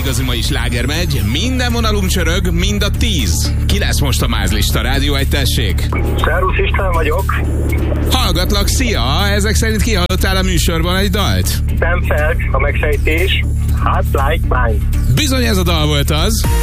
igazi mai sláger megy, minden vonalum csörög, mind a 10. Ki lesz most a mázlista? Rádió 1, tessék. Szervusz, István vagyok. Hallgatlak, szia! Ezek szerint kihallottál a műsorban egy dalt? Szemfeld, a megsejtés. Hot Like Mine. Bizony ez a dal volt az.